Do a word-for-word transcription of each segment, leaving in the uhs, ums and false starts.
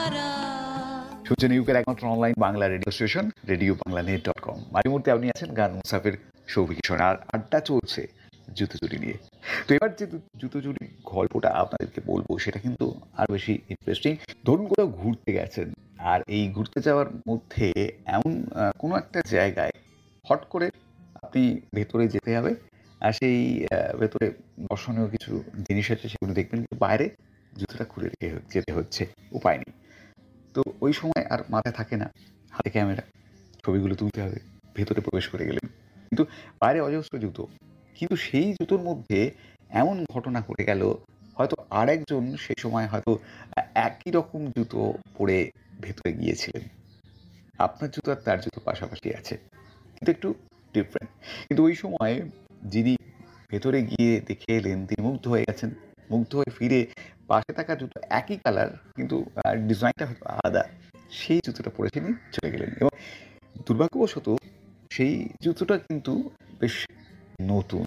শুনছেন ইউকের একমাত্র online Bangla radio station radio Bangla net dot com. মাঝে মধ্যে আপনি আছেন গান মুসাফের সৌভিকিশন, আর আড্ডা চলছে জুতো চুরি নিয়ে। তো এবার যে জুতো চুরি গল্পটা আপনাদেরকে বলবো সেটা কিন্তু আর বেশি ইন্টারেস্টিং। ধরুন কোথাও ঘুরতে গেছেন, আর এই ঘুরতে যাওয়ার মধ্যে এমন কোনো একটা জায়গায় হট করে আপনি ভেতরে যেতে হবে, আর সেই ভেতরে দর্শনীয় কিছু জিনিস আছে সেগুলো দেখবেন, কিন্তু বাইরে জুতোটা খুলে রেখে যেতে হচ্ছে, উপায় নেই। তো ওই সময় আর মাথায় থাকে না হাতে ক্যামেরা, ছবিগুলো তুলতে হবে। ভেতরে প্রবেশ করে গেলেন, কিন্তু বাইরে অজস্র জুতো, কিন্তু সেই জুতোর মধ্যে এমন ঘটনা ঘটে গেল, হয়তো আর একজন সেই সময় হয়তো একই রকম জুতো পরে ভেতরে গিয়েছিলেন। আপনার জুতো আর তার জুতো পাশাপাশি আছে, কিন্তু একটু ডিফারেন্ট। কিন্তু ওই সময় যিনি ভেতরে গিয়ে দেখে এলেন তিনি মুগ্ধ হয়ে গেছেন। মুগ্ধ হয়ে ফিরে পাশে থাকা জুতো একই কালার, কিন্তু ডিজাইনটা হয়তো আলাদা, সেই জুতোটা পরে তিনি চলে গেলেন। এবং দুর্ভাগ্যবশত সেই জুতোটা কিন্তু বেশ নতুন।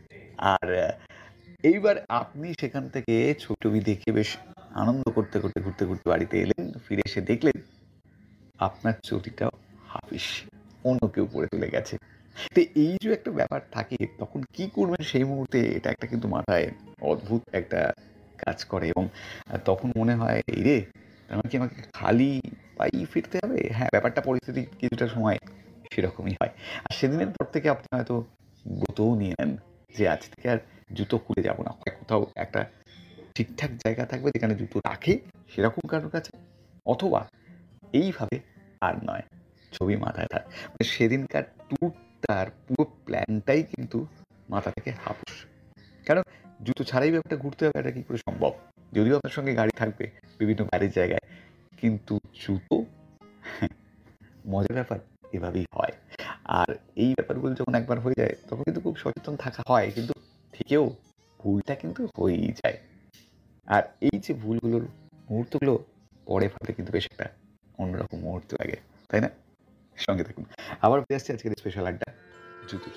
আর এইবার আপনি সেখান থেকে ছবি দেখে বেশ আনন্দ করতে করতে ঘুরতে ঘুরতে বাড়িতে এলেন। ফিরে এসে দেখলেন আপনার চটিটাও হাফিস, অন্য কেউ পরে তুলে গেছে। তো এই যে একটা ব্যাপার থাকে, তখন কি করবেন সেই মুহূর্তে, এটা একটা কিন্তু মাথায় অদ্ভুত একটা কাজ করে। এবং তখন মনে হয় এই রে, তার মানে কি আমাকে খালি পাই ফিরতে হবে? হ্যাঁ, ব্যাপারটা পরিস্থিতি কিছুটা সময় সেরকমই হয়। আর সেদিনের পর থেকে আপনি হয়তো ব্রতও নিয়ে নেন যে আজ থেকে আর জুতো খুলে যাব না। হয় কোথাও একটা ঠিকঠাক জায়গা থাকবে যেখানে জুতো রাখে সেরকম কারোর কাছে, অথবা এইভাবে আর নয়, ছবি মাথায় থাক। মানে সেদিনকার ট্যুরটার পুরো প্ল্যানটাই কিন্তু মাথা থেকে হাপুস। কারণ জুতো ছাড়াই ব্যাপারটা ঘুরতে হবে, এটা কি করে সম্ভব? যদিও আপনার সঙ্গে গাড়ি থাকবে বিভিন্ন গাড়ির জায়গায়, কিন্তু জুতো মজার ব্যাপার এভাবেই হয়। আর এই ব্যাপারগুলো যখন একবার হয়ে যায় তখন কিন্তু খুব সচেতন থাকা হয়, কিন্তু থেকেও ভুলটা কিন্তু হয়েই যায়। আর এই যে ভুলগুলোর মুহূর্তগুলো পরে ভাবলে কিন্তু বেশ একটা অন্যরকম মুহূর্ত লাগে, তাই না? সঙ্গে থাকুন, আবার ফিরে আসছে আজকের স্পেশাল আড্ডা জুতো।